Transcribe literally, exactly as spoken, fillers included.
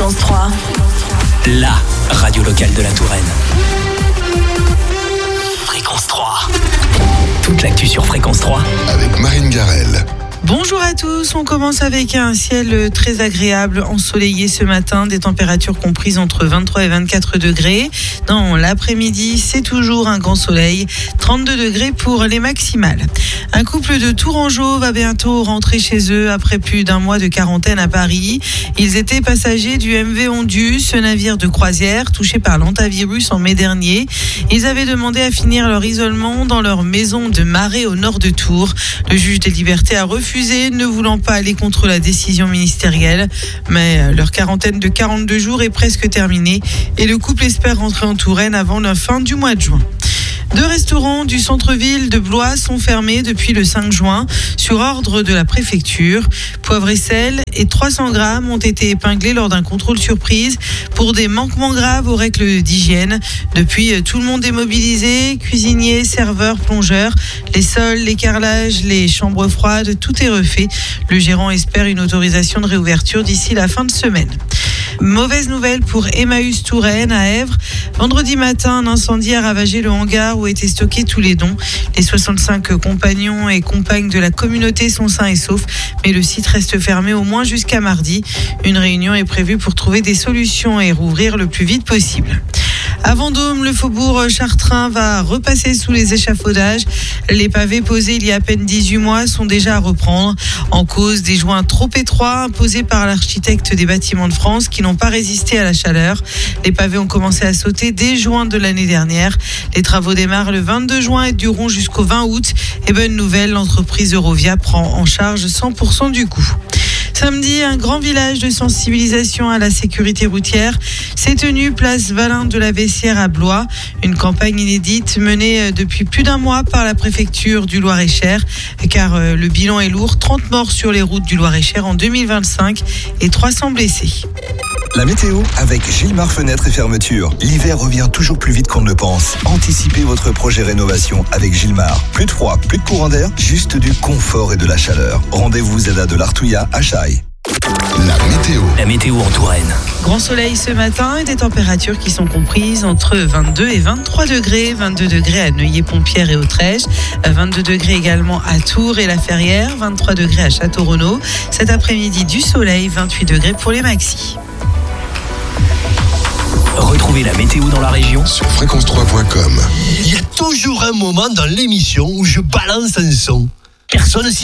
Fréquence trois. La radio locale de la Touraine. Fréquence trois. Toute l'actu sur Fréquence trois. Avec Marine Garel. Bonjour à tous, on commence avec un ciel très agréable, ensoleillé ce matin, des températures comprises entre vingt-trois et vingt-quatre degrés. Dans l'après-midi, c'est toujours un grand soleil, trente-deux degrés pour les maximales. Un couple de Tourangeaux va bientôt rentrer chez eux après plus d'un mois de quarantaine à Paris. Ils étaient passagers du M V Ondu, ce navire de croisière touché par l'hantavirus en mai dernier. Ils avaient demandé à finir leur isolement dans leur maison de Marais au nord de Tours. Le juge des libertés a refusé, ne voulant pas aller contre la décision ministérielle. Mais leur quarantaine de quarante-deux jours est presque terminée et le couple espère rentrer en Touraine avant la fin du mois de juin. Deux restaurants du centre-ville de Blois sont fermés depuis le cinq juin sur ordre de la préfecture. Poivre et sel et trois cents grammes ont été épinglés lors d'un contrôle surprise pour des manquements graves aux règles d'hygiène. Depuis, tout le monde est mobilisé, cuisiniers, serveurs, plongeurs, les sols, les carrelages, les chambres froides, tout est refait. Le gérant espère une autorisation de réouverture d'ici la fin de semaine. Mauvaise nouvelle pour Emmaüs Touraine à Èvres. Vendredi matin, un incendie a ravagé le hangar où étaient stockés tous les dons. Les soixante-cinq compagnons et compagnes de la communauté sont sains et saufs, mais le site reste fermé au moins jusqu'à mardi. Une réunion est prévue pour trouver des solutions et rouvrir le plus vite possible. À Vendôme, le faubourg Chartrain va repasser sous les échafaudages. Les pavés posés il y a à peine dix-huit mois sont déjà à reprendre. En cause des joints trop étroits imposés par l'architecte des bâtiments de France qui n'ont pas résisté à la chaleur. Les pavés ont commencé à sauter dès juin de l'année dernière. Les travaux démarrent le vingt-deux juin et dureront jusqu'au vingt août. Et bonne nouvelle, l'entreprise Eurovia prend en charge cent pour cent du coût. Samedi, un grand village de sensibilisation à la sécurité routière s'est tenu place Valin de la Vessière à Blois. Une campagne inédite menée depuis plus d'un mois par la préfecture du Loir-et-Cher, car le bilan est lourd, trente morts sur les routes du Loir-et-Cher en deux mille vingt-cinq et trois cents blessés. La météo avec Gilmar Fenêtres et Fermetures. L'hiver revient toujours plus vite qu'on ne le pense. Anticipez votre projet rénovation avec Gilmar. Plus de froid, plus de courant d'air, juste du confort et de la chaleur. Rendez-vous Zeda de l'Artouilla à Chaille. La météo. La météo en Touraine. Grand soleil ce matin et des températures qui sont comprises entre vingt-deux et vingt-trois degrés. vingt-deux degrés à Neuilly-Pompière et Autrèche. vingt-deux degrés également à Tours et La Ferrière. vingt-trois degrés à Château-Renaud. Cet après-midi du soleil, vingt-huit degrés pour les maxis. Retrouvez la météo dans la région Sur fréquence trois point com. Il y a toujours un moment dans l'émission où je balance un son. Personne s'y